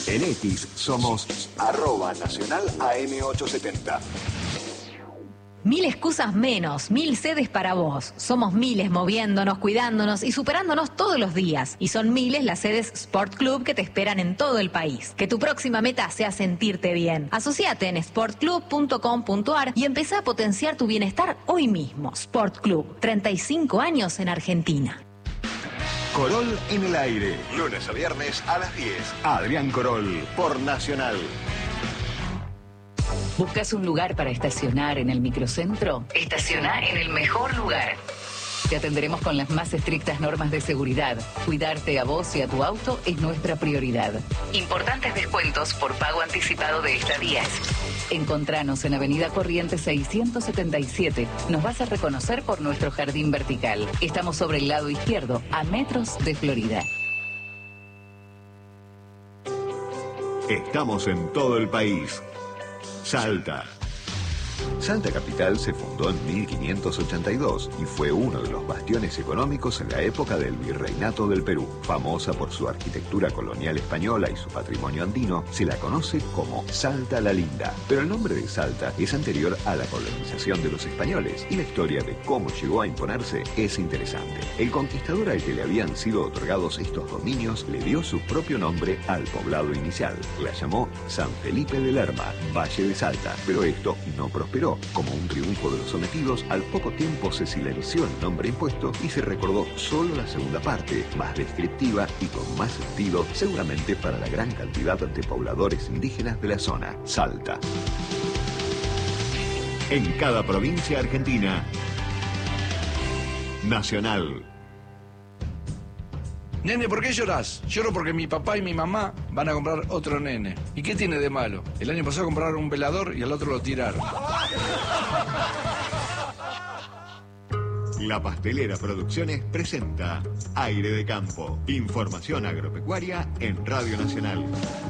En X somos @Nacional AM870. 1000 excusas menos, 1000 sedes para vos. Somos miles moviéndonos, cuidándonos y superándonos todos los días. Y son miles las sedes Sport Club que te esperan en todo el país. Que tu próxima meta sea sentirte bien. Asociate en sportclub.com.ar y empezá a potenciar tu bienestar hoy mismo. Sport Club, 35 años en Argentina. Corol en el aire. Lunes a viernes a las 10. Adrián Corol por Nacional. ¿Buscas un lugar para estacionar en el microcentro? Estaciona en el mejor lugar. Te atenderemos con las más estrictas normas de seguridad. Cuidarte a vos y a tu auto es nuestra prioridad. Importantes descuentos por pago anticipado de estadías. Encontranos en Avenida Corrientes 677. Nos vas a reconocer por nuestro jardín vertical. Estamos sobre el lado izquierdo, a metros de Florida. Estamos en todo el país. Salta. Salta Capital se fundó en 1582 y fue uno de los bastiones económicos en la época del Virreinato del Perú. Famosa por su arquitectura colonial española y su patrimonio andino, se la conoce como Salta la Linda. Pero el nombre de Salta es anterior a la colonización de los españoles y la historia de cómo llegó a imponerse es interesante. El conquistador al que le habían sido otorgados estos dominios le dio su propio nombre al poblado inicial. La llamó San Felipe de Lerma, Valle de Salta, pero esto no prosperó. Como un triunfo de los sometidos, al poco tiempo se silenció el nombre impuesto y se recordó solo la segunda parte, más descriptiva y con más sentido, seguramente para la gran cantidad de pobladores indígenas de la zona, Salta. En cada provincia argentina, Nacional. Nene, ¿por qué llorás? Lloro porque mi papá y mi mamá van a comprar otro nene. ¿Y qué tiene de malo? El año pasado compraron un velador y al otro lo tiraron. La Pastelera Producciones presenta Aire de Campo. Información agropecuaria en Radio Nacional.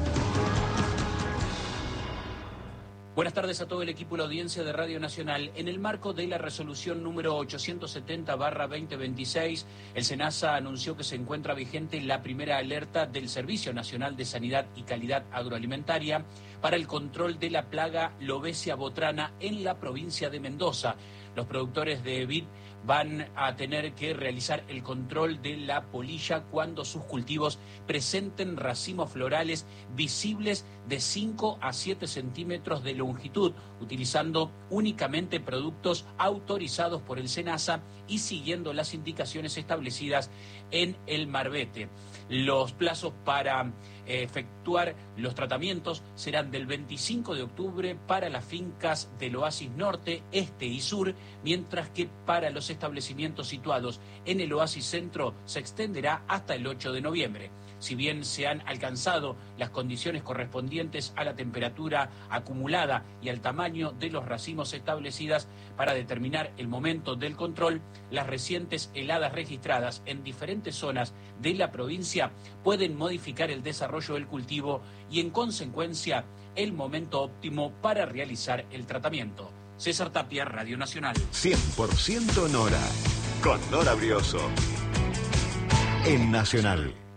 Buenas tardes a todo el equipo y la audiencia de Radio Nacional. En el marco de la resolución número 870/2026, el SENASA anunció que se encuentra vigente la primera alerta del Servicio Nacional de Sanidad y Calidad Agroalimentaria para el control de la plaga Lobesia botrana en la provincia de Mendoza. Los productores de vid van a tener que realizar el control de la polilla cuando sus cultivos presenten racimos florales visibles de 5 a 7 centímetros de longitud, utilizando únicamente productos autorizados por el SENASA y siguiendo las indicaciones establecidas en el marbete. Los plazos para efectuar los tratamientos serán del 25 de octubre para las fincas del Oasis Norte, Este y Sur, mientras que para los establecimientos situados en el Oasis Centro se extenderá hasta el 8 de noviembre. Si bien se han alcanzado las condiciones correspondientes a la temperatura acumulada y al tamaño de los racimos establecidas para determinar el momento del control, las recientes heladas registradas en diferentes zonas de la provincia pueden modificar el desarrollo del cultivo y, en consecuencia, el momento óptimo para realizar el tratamiento. César Tapia, Radio Nacional. 100% Nora, con Nora Brioso, en Nacional.